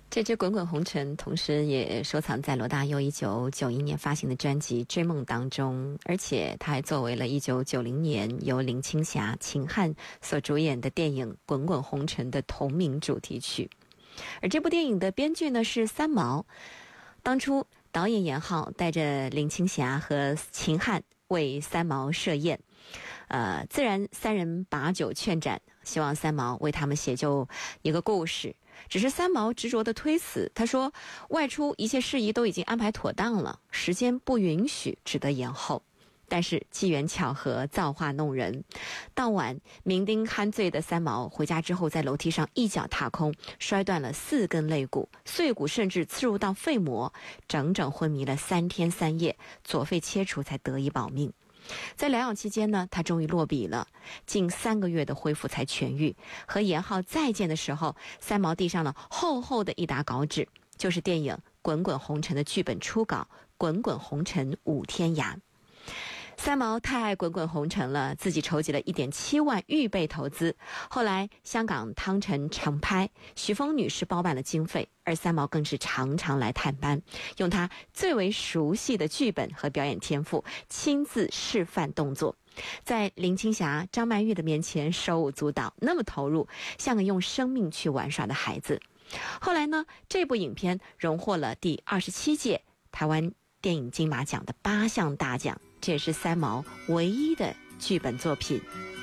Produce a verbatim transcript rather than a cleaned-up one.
这支《滚滚红尘》同时也收藏在罗大佑一九九一年发行的专辑《追梦》当中，而且它还作为了一九九零年由林青霞、秦汉所主演的电影《滚滚红尘》的同名主题曲。而这部电影的编剧呢是三毛，当初导演严浩带着林青霞和秦汉为三毛设宴，呃，自然三人把酒劝盏，希望三毛为他们写就一个故事。只是三毛执着地推辞，他说外出一切事宜都已经安排妥当了，时间不允许，只得延后。但是机缘巧合，造化弄人，当晚酩酊酣醉的三毛回家之后，在楼梯上一脚踏空，摔断了四根肋骨，碎骨甚至刺入到肺膜，整整昏迷了三天三夜，左肺切除才得以保命。在疗养期间呢，他终于落笔了，近三个月的恢复才痊愈。和严浩再见的时候，三毛递上了厚厚的一沓稿纸，就是电影《滚滚红尘》的剧本初稿《滚滚红尘舞天涯》。三毛太爱《滚滚红尘》了，自己筹集了 一点七万预备投资，后来香港汤臣承拍，徐峰女士包办了经费，而三毛更是常常来探班，用他最为熟悉的剧本和表演天赋亲自示范动作，在林青霞、张曼玉的面前手舞足蹈，那么投入，像个用生命去玩耍的孩子。后来呢，这部影片荣获了第二十七届台湾电影金马奖的八项大奖，这也是三毛唯一的剧本作品。